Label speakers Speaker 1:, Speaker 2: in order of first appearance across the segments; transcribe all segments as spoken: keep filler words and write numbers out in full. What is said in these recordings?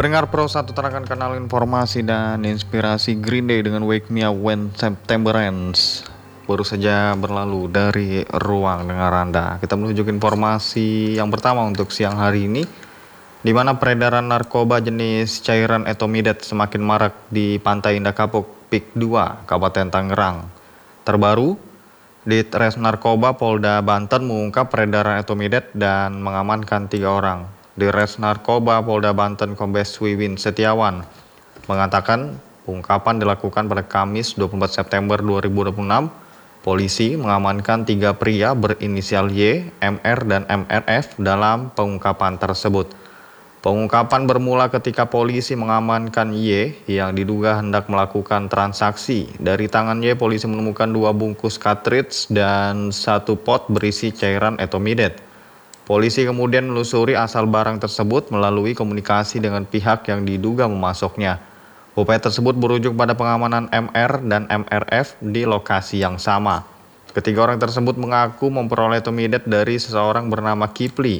Speaker 1: Pendengar Pro satu terakan kanal informasi dan inspirasi Green Day dengan Wake Me Up When September Ends baru saja berlalu dari ruang dengar Anda. Kita menuju ke informasi yang pertama untuk siang hari ini, di mana peredaran narkoba jenis cairan etomidat semakin marak di Pantai Indah Kapuk, Pik dua, Kabupaten Tangerang. Terbaru, Ditres Narkoba Polda Banten mengungkap peredaran etomidat dan mengamankan tiga orang. Ditres Narkoba Polda Banten Kombes Wiwin Setiawan mengatakan pengungkapan dilakukan pada Kamis dua puluh empat September dua ribu dua puluh enam. Polisi mengamankan tiga pria berinisial Y, M R, dan M R F dalam pengungkapan tersebut. Pengungkapan bermula ketika polisi mengamankan Y yang diduga hendak melakukan transaksi. Dari tangan Y, polisi menemukan dua bungkus cartridge dan satu pot berisi cairan etomidat. Polisi kemudian menelusuri asal barang tersebut melalui komunikasi dengan pihak yang diduga memasoknya. Upaya tersebut berujung pada pengamanan M R dan M R F di lokasi yang sama. Ketiga orang tersebut mengaku memperoleh etomidat dari seseorang bernama Kipli.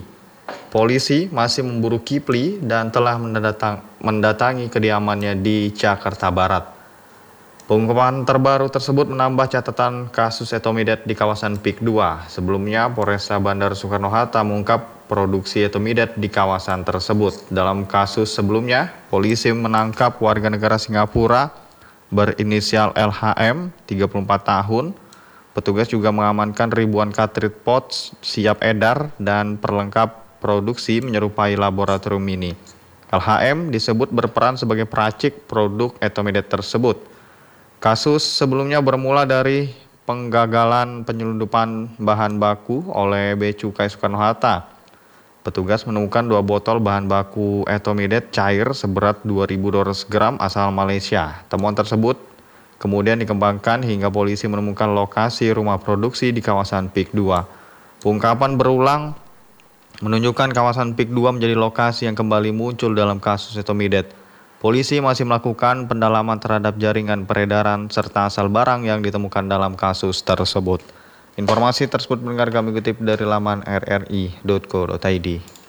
Speaker 1: Polisi masih memburu Kipli dan telah mendatang, mendatangi kediamannya di Jakarta Barat. Pengungkapan terbaru tersebut menambah catatan kasus etomidat di kawasan Pik dua. Sebelumnya, Polresta Bandar Soekarno-Hatta mengungkap produksi etomidat di kawasan tersebut. Dalam kasus sebelumnya, polisi menangkap warga negara Singapura berinisial L H M, tiga puluh empat tahun. Petugas juga mengamankan ribuan cartridge pots siap edar dan perlengkap produksi menyerupai laboratorium ini. L H M disebut berperan sebagai peracik produk etomidat tersebut. Kasus sebelumnya bermula dari penggagalan penyelundupan bahan baku oleh Bea Cukai Soekarno-Hatta. Petugas menemukan dua botol bahan baku etomidat cair seberat dua ribu dua ratus gram asal Malaysia. Temuan tersebut kemudian dikembangkan hingga polisi menemukan lokasi rumah produksi di kawasan Pik dua. Pengungkapan berulang menunjukkan kawasan Pik dua menjadi lokasi yang kembali muncul dalam kasus etomidat. Polisi masih melakukan pendalaman terhadap jaringan peredaran serta asal barang yang ditemukan dalam kasus tersebut. Informasi tersebut mendengar kami kutip dari laman r r i titik co titik i d.